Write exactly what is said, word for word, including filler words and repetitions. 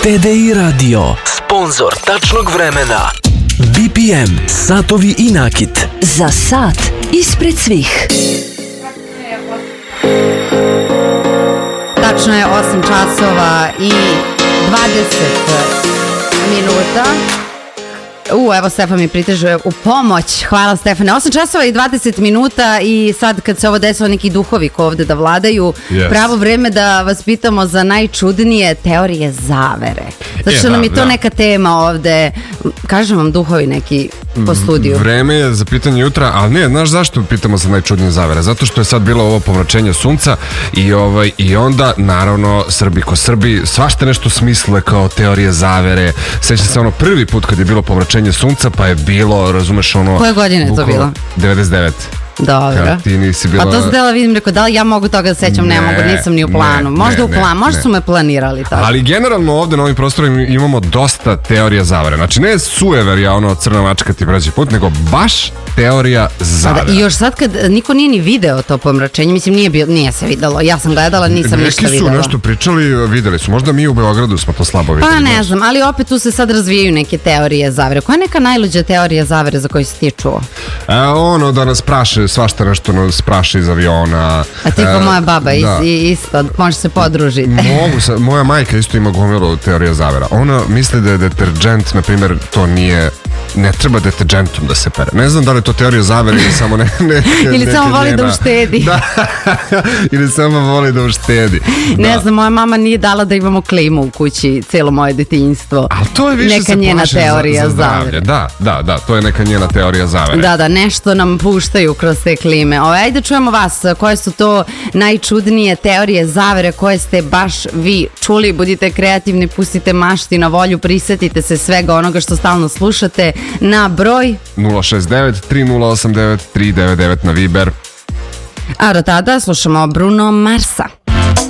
T D I Radio, sponzor tačnog vremena. B P M, satovi i nakit. Za sat ispred svih. Tačno je osam časova i dvadeset minuta. U, evo Stefan mi priteže u pomoć. Hvala Stefane. osam časova i dvadeset minuta i sad kad se ovo desilo neki duhovi ko ovde da vladaju, yes. Pravo vreme da vas pitamo za najčudnije teorije zavere. Zato što je, nam da, je to da. neka tema ovde. Kažem vam, duhovi neki po studiju. Vreme je za pitanje jutra, ali ne, znaš zašto pitamo za najčudnije zavere? Zato što je sad bilo ovo pomračenje sunca i, ovaj, i onda, naravno, Srbi ko Srbi, svašta nešto smisle kao teorije zavere. Sećam se ono prvi put kad je bilo pomračenje sunca, pa je bilo, razumeš, ono... Koje godine je to bilo? devedeset devete. Dobro. Ti nisi bila... A to se dela vidim, rekao, da li ja mogu toga da sećam, ne, ne mogu, nisam ni u planu. Ne, možda ne, u planu, možda ne. su me planirali tako. Ali generalno ovde na ovim prostorima imamo dosta teorija zavere. Znači ne sueverja, ono crna mačka ti pređe put, nego baš teorija zavere. Da, i još sad kad niko nije ni video to pomračenje, mislim nije, bio, nije se videlo, ja sam gledala, nisam ništa videla. Neki su nešto pričali, videli su, možda mi u Beogradu smo to slabo videli. Pa ne znam, ali opet tu se sad razvijaju neke teorije zavere. Koja je neka najluđa teorija zavere za koju si ti čuo? E, ono da nas praše, svašta nešto nas praše iz aviona. A ti pa e, moja baba da. is, isto, može se podružiti. Mogu se, moja majka isto ima gomilu teorija zavera. Ona misli da je deterđent, na primjer, to nije, ne treba deterđentom da se pere. Ne znam da li je to teorija zavere ili samo ne, ne, ili samo voli njena... da uštedi. Da, ili samo voli da uštedi. Ne da. znam, moja mama nije dala da imamo klimu u kući cijelo moje detinjstvo. Ali to je više neka se njena teorija za, za zavere. Da, da, da, to je neka njena teorija zavere. Da, da, nešto nam puštaju kroz te klime. O, ajde čujemo vas, koje su to najčudnije teorije zavere koje ste baš vi čuli. Budite kreativni, pustite mašti na volju, prisetite se svega onoga što stalno slušate na broj nula šest devet tri nula osam devet tri devet devet na Viber. A do tada slušamo Bruno Marsa.